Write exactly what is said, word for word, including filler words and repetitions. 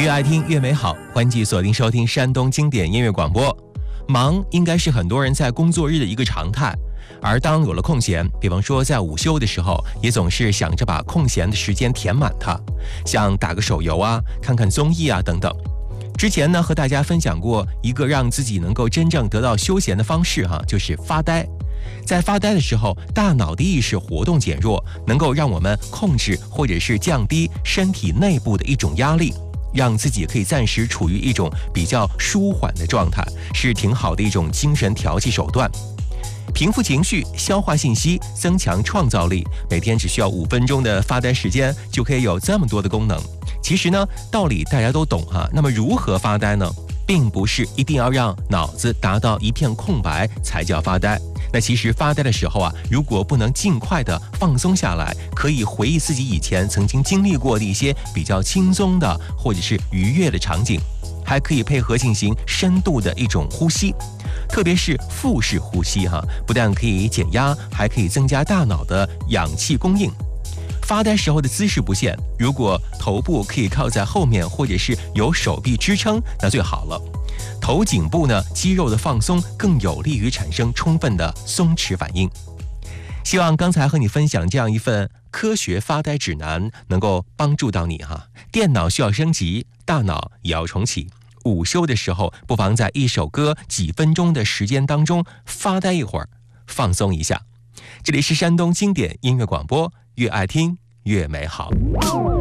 越爱听越美好，欢迎继续锁定收听山东经典音乐广播。忙应该是很多人在工作日的一个常态，而当有了空闲，比方说在午休的时候，也总是想着把空闲的时间填满它，像打个手游啊，看看综艺啊等等。之前呢，和大家分享过一个让自己能够真正得到休闲的方式哈、啊，就是发呆。在发呆的时候，大脑的意识活动减弱，能够让我们控制或者是降低身体内部的一种压力，让自己可以暂时处于一种比较舒缓的状态，是挺好的一种精神调剂手段。平复情绪、消化信息、增强创造力，每天只需要五分钟的发呆时间，就可以有这么多的功能。其实呢，道理大家都懂哈、啊，那么如何发呆呢？并不是一定要让脑子达到一片空白才叫发呆。那其实发呆的时候啊，如果不能尽快的放松下来，可以回忆自己以前曾经经历过的一些比较轻松的或者是愉悦的场景，还可以配合进行深度的一种呼吸，特别是腹式呼吸哈，不但可以减压，还可以增加大脑的氧气供应。发呆时候的姿势不限，如果头部可以靠在后面，或者是有手臂支撑，那最好了。头颈部呢，肌肉的放松更有利于产生充分的松弛反应。希望刚才和你分享这样一份科学发呆指南，能够帮助到你哈。电脑需要升级，大脑也要重启。午休的时候，不妨在一首歌几分钟的时间当中发呆一会儿，放松一下。这里是山东经典音乐广播，越爱听越美好。